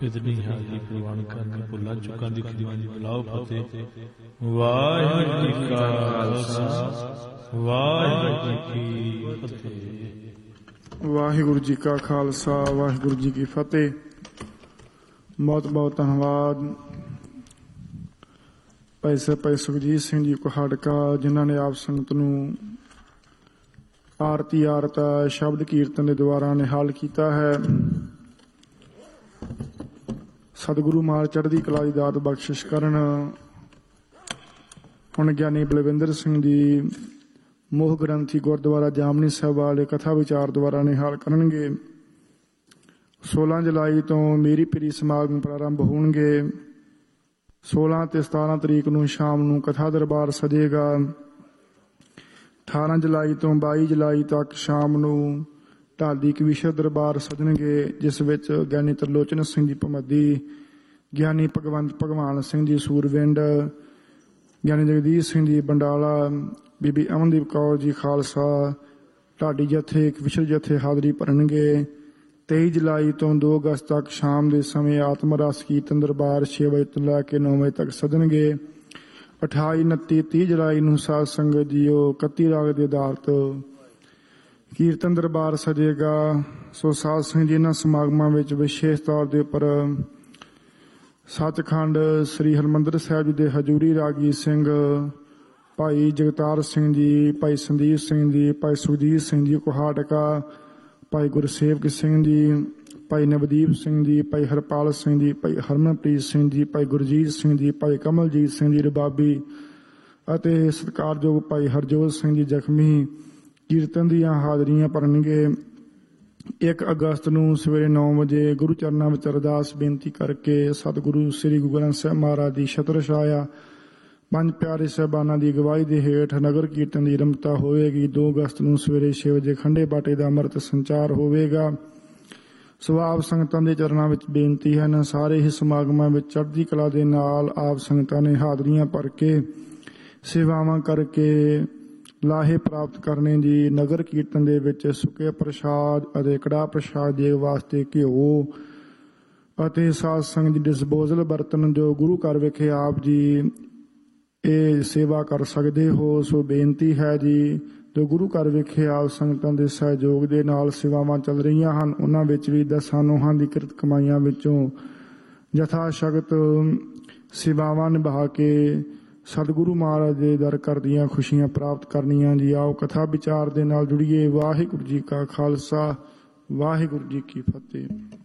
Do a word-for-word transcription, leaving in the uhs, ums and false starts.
इतनी हाजिरी प्रवान करनी भुला चुका दी खिदमत बुलाओ फतेह। वाहिगुरू जी का खालसा वाहिगुरू जी की फतेह। वाहिगुरू जी का खालसा वाहिगुरू जी की फतेह। बहुत बहुत धन्यवाद भाई ਸਾਹਿਬ ਭਾਈ ਸੁਖਜੀਤ ਸਿੰਘ ਜੀ ਕੁਹਾੜਕਾ, ਜਿਨ੍ਹਾਂ ਨੇ ਆਪ ਸੰਗਤ ਨੂੰ ਆਰਤੀ ਆਰਤਾ ਸ਼ਬਦ ਕੀਰਤਨ ਦੇ ਦੁਆਰਾ ਨਿਹਾਲ ਕੀਤਾ ਹੈ। ਸਤਿਗੁਰੂ ਮਾਲ ਚੜ੍ਹਦੀ ਕਲਾ ਦੀ ਦਾਤ ਬਖਸ਼ਿਸ਼ ਕਰਨ। ਹੁਣ ਗਿਆਨੀ ਬਲਵਿੰਦਰ ਸਿੰਘ ਜੀ ਮੋਹ ਗ੍ਰੰਥੀ ਗੁਰਦੁਆਰਾ ਜਾਮਨੀ ਸਾਹਿਬ ਵਾਲੇ ਕਥਾ ਵਿਚਾਰ ਦੁਆਰਾ ਨਿਹਾਲ ਕਰਨਗੇ। ਸੋਲਾਂ ਜੁਲਾਈ ਤੋਂ ਮੀਰੀ ਪੀਰੀ ਸਮਾਗਮ ਪ੍ਰਾਰੰਭ ਹੋਣਗੇ। ਸੋਲਾਂ ਤੇ ਸਤਾਰਾਂ ਤਰੀਕ ਨੂੰ ਸ਼ਾਮ ਨੂੰ ਕਥਾ ਦਰਬਾਰ ਸਜੇਗਾ। ਅਠਾਰਾਂ ਜੁਲਾਈ ਤੋਂ ਬਾਈ ਜੁਲਾਈ ਤੱਕ ਸ਼ਾਮ ਨੂੰ ਢਾਡੀ ਕਵੀਸ਼ਰ ਦਰਬਾਰ ਸਜਣਗੇ, ਜਿਸ ਵਿੱਚ ਗਿਆਨੀ ਤਰਲੋਚਨ ਸਿੰਘ ਜੀ ਭਮੱਦੀ, ਗਿਆਨੀ ਭਗਵੰਤ ਭਗਵਾਨ ਸਿੰਘ ਜੀ ਸੂਰਵਿੰਡ, ਗਿਆਨੀ ਜਗਦੀਸ਼ ਸਿੰਘ ਜੀ ਬੰਡਾਲਾ, ਬੀਬੀ ਅਮਨਦੀਪ ਕੌਰ ਜੀ ਖਾਲਸਾ ਢਾਡੀ ਜਥੇ ਕਵੀਸ਼ਰ ਜਥੇ ਹਾਜ਼ਰੀ ਭਰਨਗੇ। ਤੇਈ ਜੁਲਾਈ ਤੋਂ ਦੋ ਅਗਸਤ ਤੱਕ ਸ਼ਾਮ ਦੇ ਸਮੇਂ ਆਤਮ ਰਸ ਕੀਰਤਨ ਦਰਬਾਰ ਛੇ ਵਜੇ ਤੋਂ ਲੈ ਕੇ ਨੌ ਵਜੇ ਤੱਕ ਸਜਣਗੇ। ਅਠਾਈ ਉਨੱਤੀ ਤੀਹ ਜੁਲਾਈ ਨੂੰ ਸਾਧ ਸੰਗਤ ਜੀਓ ਇਕੱਤੀ ਰਾਗ ਦੇ ਆਧਾਰਿਤ ਕੀਰਤਨ ਦਰਬਾਰ ਸਜੇਗਾ। ਸੋ ਸਾਧ ਸੰਗਤ ਜੀ ਇਹਨਾਂ ਸਮਾਗਮਾਂ ਵਿੱਚ ਵਿਸ਼ੇਸ਼ ਤੌਰ ਦੇ ਉੱਪਰ ਸੱਚਖੰਡ ਸ੍ਰੀ ਹਰਿਮੰਦਰ ਸਾਹਿਬ ਜੀ ਦੇ ਹਜ਼ੂਰੀ ਰਾਗੀ ਸਿੰਘ ਭਾਈ ਜਗਤਾਰ ਸਿੰਘ ਜੀ, ਭਾਈ ਸੰਦੀਪ ਸਿੰਘ ਜੀ, ਭਾਈ ਸੁਖਜੀਤ ਸਿੰਘ ਜੀ ਕੁਹਾੜਕਾ, ਭਾਈ ਗੁਰਸੇਵਕ ਸਿੰਘ ਜੀ, ਭਾਈ ਨਵਦੀਪ ਸਿੰਘ ਜੀ, ਭਾਈ ਹਰਪਾਲ ਸਿੰਘ ਜੀ, ਭਾਈ ਹਰਮਨਪ੍ਰੀਤ ਸਿੰਘ ਜੀ, ਭਾਈ ਗੁਰਜੀਤ ਸਿੰਘ ਜੀ, ਭਾਈ ਕਮਲਜੀਤ ਸਿੰਘ ਜੀ ਰਬਾਬੀ ਅਤੇ ਸਤਿਕਾਰਯੋਗ ਭਾਈ ਹਰਜੋਤ ਸਿੰਘ ਜੀ ਜ਼ਖਮੀ ਕੀਰਤਨ ਦੀਆਂ ਹਾਜ਼ਰੀਆਂ ਭਰਨਗੇ। ਇੱਕ ਅਗਸਤ ਨੂੰ ਸਵੇਰੇ ਨੌ ਵਜੇ ਗੁਰੂ ਚਰਨਾਂ ਵਿੱਚ ਅਰਦਾਸ ਬੇਨਤੀ ਕਰਕੇ ਸਤਿਗੁਰੂ ਸ੍ਰੀ ਗੁਰੂ ਗ੍ਰੰਥ ਸਾਹਿਬ ਮਹਾਰਾਜ ਦੀ ਛਤਰ ਛਾਇਆ ਪੰਜ ਪਿਆਰੇ ਸਾਹਿਬਾਨਾਂ ਦੀ ਅਗਵਾਈ ਦੇ ਹੇਠ ਨਗਰ ਕੀਰਤਨ ਦੀ ਆਰੰਭਤਾ ਹੋਵੇਗੀ। ਦੋ ਅਗਸਤ ਨੂੰ ਸਵੇਰੇ ਛੇ ਵਜੇ ਖੰਡੇ ਬਾਟੇ ਦਾ ਅੰਮ੍ਰਿਤ ਸੰਚਾਰ ਹੋਵੇਗਾ। ਸੋ ਆਪ ਸੰਗਤਾਂ ਦੇ ਚਰਨਾਂ ਵਿੱਚ ਬੇਨਤੀ ਹਨ, ਸਾਰੇ ਹੀ ਸਮਾਗਮਾਂ ਵਿੱਚ ਚੜ੍ਹਦੀ ਕਲਾ ਦੇ ਨਾਲ ਆਪ ਸੰਗਤਾਂ ਨੇ ਹਾਜ਼ਰੀਆਂ ਭਰ ਕੇ ਸੇਵਾਵਾਂ ਕਰਕੇ ਲਾਹੇ ਪ੍ਰਾਪਤ ਕਰਨੇ ਦੀ। ਨਗਰ ਕੀਰਤਨ ਦੇ ਵਿੱਚ ਸੁੱਕੇ ਪ੍ਰਸ਼ਾਦ ਅਤੇ ਕੜਾਹ ਪ੍ਰਸ਼ਾਦ ਦੇ ਵਾਸਤੇ ਘਿਓ ਅਤੇ ਸਾਧ ਸੰਗਤ ਦੀ ਡਿਸਪੋਜ਼ਲ ਬਰਤਨ ਜੋ ਗੁਰੂ ਘਰ ਵਿਖੇ ਆਪ ਜੀ ਇਹ ਸੇਵਾ ਕਰ ਸਕਦੇ ਹੋ। ਸੋ ਬੇਨਤੀ ਹੈ ਜੀ, ਜੋ ਗੁਰੂ ਘਰ ਵਿਖੇ ਆਪ ਸੰਗਤਾਂ ਦੇ ਸਹਿਯੋਗ ਦੇ ਨਾਲ ਸੇਵਾਵਾਂ ਚੱਲ ਰਹੀਆਂ ਹਨ, ਉਹਨਾਂ ਵਿੱਚ ਵੀ ਦਸਾਂ ਨੋਹਾਂ ਦੀ ਕਿਰਤ ਕਮਾਈਆਂ ਵਿੱਚੋਂ ਯਥਾ ਸ਼ਕਤ ਸੇਵਾਵਾਂ ਨਿਭਾ ਕੇ ਸਤਿਗੁਰੂ ਮਹਾਰਾਜ ਦੇ ਦਰ ਕਰਦੀਆਂ ਖੁਸ਼ੀਆਂ ਪ੍ਰਾਪਤ ਕਰਨੀਆਂ ਜੀ। ਆਓ ਕਥਾ ਵਿਚਾਰ ਦੇ ਨਾਲ ਜੁੜੀਏ। ਵਾਹਿਗੁਰੂ ਜੀ ਕਾ ਖਾਲਸਾ ਵਾਹਿਗੁਰੂ ਜੀ ਕੀ ਫਤਿਹ।